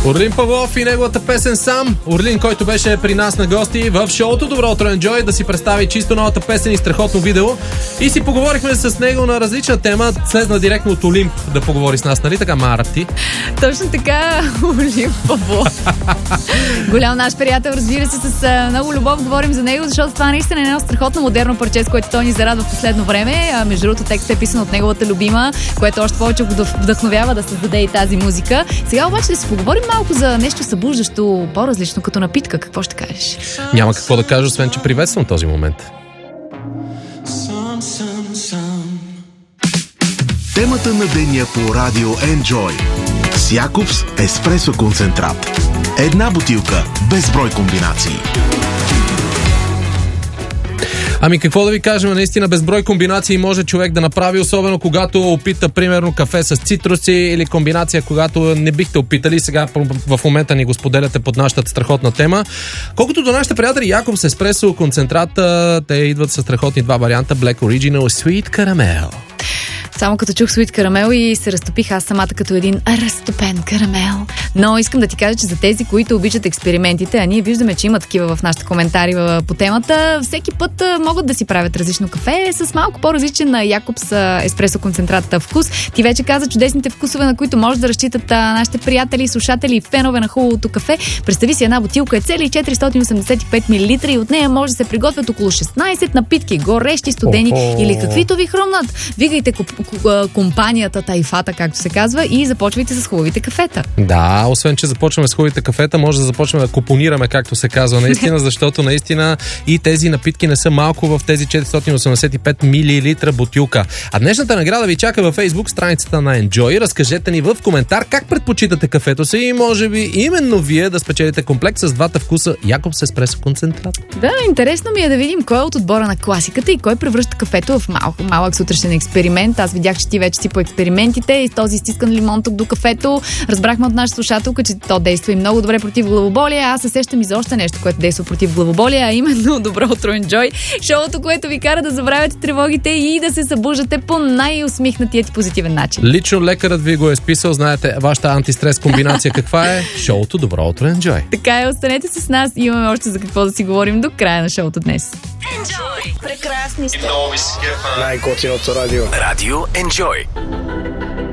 Орлин Павлов и неговата песен "Сам". Орлин, който беше при нас на гости в шоуто "Добро утро, Enjoy", да си представи чисто новата песен и страхотно видео. И си поговорихме с него на различна тема. Слезна директно от Олимп да поговори с нас, нали така, Марти? Точно така, Олимп Павлов. Голям наш приятел, разбира се, с много любов говорим за него, защото това наистина е едно страхотно модерно парче, с което той ни зарадва в последно време. Между другото, текстът е писан от неговата любима, което още повече го вдъхновява да създаде и тази музика. Сега обаче да си поговорим малко за нещо събуждащо, по-различно, като напитка. Какво ще кажеш? Няма какво да кажа, освен че приветствам този момент. Темата на деня по радио Enjoy. С Якобс еспресо концентрат. Една бутилка, безброй комбинации. Ами какво да ви кажем, наистина безброй комбинации може човек да направи, особено когато опита примерно кафе с цитруси или комбинация, когато не бихте опитали. Сега в момента ни го споделяте под нашата страхотна тема. Колкото до нашите приятели Якобс еспресо концентрата, те идват с страхотни два варианта: Black Original и Sweet Caramel. Само като чух Sweet Caramel и се разтопих аз самата като един разтопен карамел. Но искам да ти кажа, че за тези, които обичат експериментите, а ние виждаме, че има такива в нашите коментари по темата, всеки път могат да си правят различно кафе с малко по-различен на Якобс еспресо концентрата вкус. Ти вече каза чудесните вкусове, на които може да разчитат нашите приятели, слушатели и фенове на хубавото кафе. Представи си, една бутилка е цели 485 мл и от нея може да се приготвят около 16 напитки, горещи, студени или каквито ви хрумнат. Вигайте компанията Тайфата, както се казва, и започвайте с хубавите кафета. Да, освен че започваме с хубавите кафета, може да започнем да купонираме, както се казва, наистина, защото наистина и тези напитки не са малко в тези 485 мл бутилка. А днешната награда ви чака във Facebook страницата на Enjoy. Разкажете ни в коментар как предпочитате кафето си и може би именно вие да спечелите комплект с двата вкуса Якобс еспресо концентрат. Да, интересно ми е да видим кой е от отбора на класиката и кой превръща кафето в малък сутрешен експеримент. Аз видях, че ти вече си по експериментите и този изтискан лимон тук до кафето. Разбрахме от нашата слушателка, че то действа и много добре против главоболие. Аз се сещам и за още нещо, което действа против главоболие, а именно Добро утро, Enjoy. Шоуто, което ви кара да забравяте тревогите и да се събуждате по най-усмихнатият и позитивен начин. Лично лекарът ви го е списал, знаете вашата антистрес комбинация каква е. Шоуто Добро утро, Enjoy. Така е, останете с нас. Имаме още за какво да си говорим до края на шоуто днес. Enjoy! Прекрасни сте! Най-готиното радио. Радио Enjoy.